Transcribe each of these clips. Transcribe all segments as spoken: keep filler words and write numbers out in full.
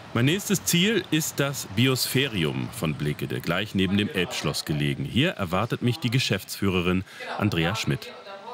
Mein nächstes Ziel ist das Biosphärium von Blekede, gleich neben dem Elbschloss gelegen. Hier erwartet mich die Geschäftsführerin Andrea Schmidt.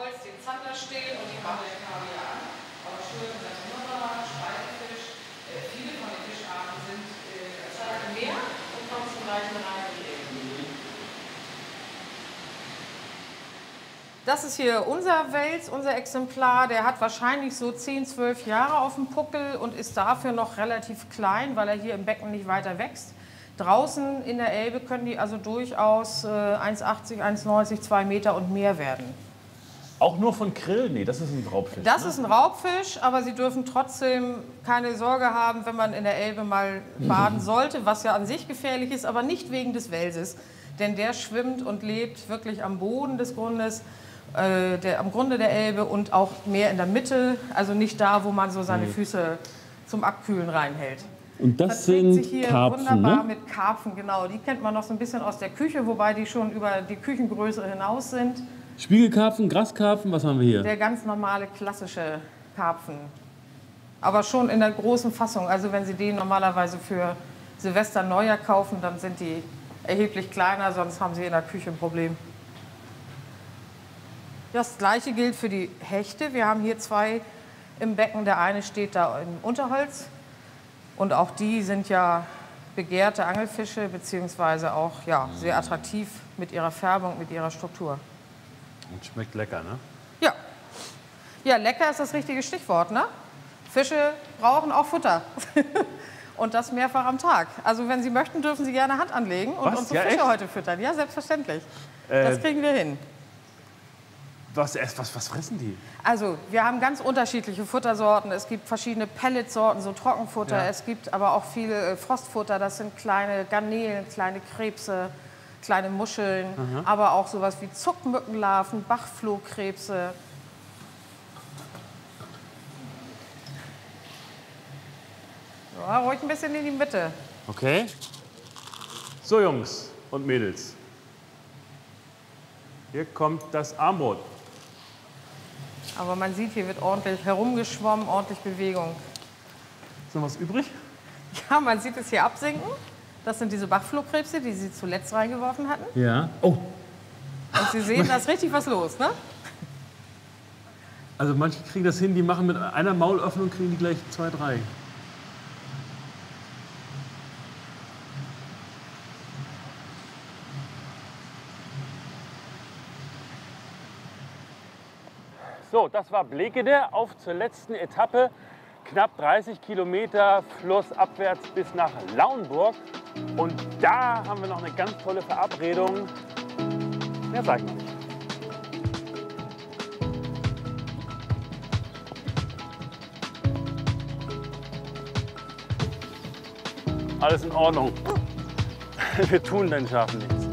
Das ist hier unser Wels, unser Exemplar. Der hat wahrscheinlich so zehn, zwölf Jahre auf dem Puckel und ist dafür noch relativ klein, weil er hier im Becken nicht weiter wächst. Draußen in der Elbe können die also durchaus äh, eins achtzig, eins neunzig, zwei Meter und mehr werden. Auch nur von Krill? Nee, das ist ein Raubfisch. Das ne? ist ein Raubfisch, aber Sie dürfen trotzdem keine Sorge haben, wenn man in der Elbe mal baden sollte, was ja an sich gefährlich ist, aber nicht wegen des Welses. Denn der schwimmt und lebt wirklich am Boden des Grundes. Der, am Grunde der Elbe und auch mehr in der Mitte, also nicht da, wo man so seine Füße zum Abkühlen reinhält. Und das, das sind sich hier Karpfen, wunderbar ne? mit Karpfen, genau. Die kennt man noch so ein bisschen aus der Küche, wobei die schon über die Küchengröße hinaus sind. Spiegelkarpfen, Graskarpfen, was haben wir hier? Der ganz normale, klassische Karpfen. Aber schon in der großen Fassung. Also wenn Sie den normalerweise für Silvester, Neujahr kaufen, dann sind die erheblich kleiner, sonst haben Sie in der Küche ein Problem. Das Gleiche gilt für die Hechte. Wir haben hier zwei im Becken. Der eine steht da im Unterholz. Und auch die sind ja begehrte Angelfische, beziehungsweise auch ja, sehr attraktiv mit ihrer Färbung, mit ihrer Struktur. Und schmeckt lecker, ne? Ja. Ja, lecker ist das richtige Stichwort, ne? Fische brauchen auch Futter. Und das mehrfach am Tag. Also wenn Sie möchten, dürfen Sie gerne Hand anlegen und Was? unsere Ja, Fische echt? heute füttern. Ja, selbstverständlich. Äh, das kriegen wir hin. Was, was, was fressen die? Also, wir haben ganz unterschiedliche Futtersorten. Es gibt verschiedene Pelletsorten, so Trockenfutter. Ja. Es gibt aber auch viele Frostfutter. Das sind kleine Garnelen, kleine Krebse, kleine Muscheln. Mhm. Aber auch sowas wie Zuckmückenlarven, Bachflohkrebse. Ja, ruhig ein bisschen in die Mitte. Okay. So, Jungs und Mädels. Hier kommt das Armbrot. Aber man sieht, hier wird ordentlich herumgeschwommen, ordentlich Bewegung. Ist noch was übrig? Ja, man sieht es hier absinken. Das sind diese Bachflohkrebse, die Sie zuletzt reingeworfen hatten. Ja. Oh. Und Sie sehen, da ist richtig was los, ne? Also manche kriegen das hin, die machen mit einer Maulöffnung, kriegen die gleich zwei, drei. So, das war Blekede auf zur letzten Etappe. Knapp dreißig Kilometer flussabwärts bis nach Lauenburg. Und da haben wir noch eine ganz tolle Verabredung. Mehr sage ich nicht. Alles in Ordnung. Wir tun den Schafen nichts.